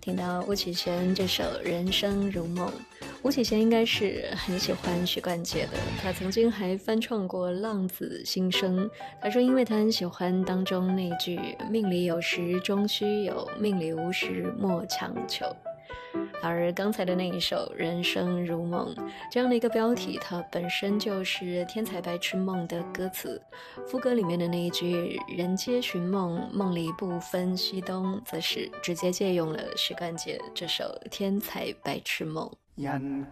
听到巫启贤这首《人生如梦》。巫启贤应该是很喜欢许冠杰的，他曾经还翻唱过《浪子心声》。他说，因为他很喜欢当中那句“命里有时终须有，命里无时莫强求”。而刚才的那一首《人生如梦》这样的一个标题，它本身就是天才白痴梦的歌词。副歌里面的那一句“人皆寻梦，梦里不分西东”，则是直接借用了许冠杰这首《天才白痴梦》。